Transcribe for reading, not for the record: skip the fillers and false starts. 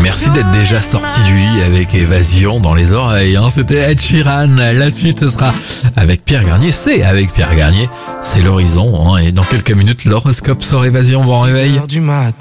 Merci d'être déjà sorti du lit avec Évasion dans les oreilles. C'était Ed Sheeran. La suite, ce sera avec Pierre Garnier. C'est avec Pierre Garnier. C'est l'horizon. Et dans quelques minutes, l'horoscope sur Évasion. Bon réveil. 6 heures du matin.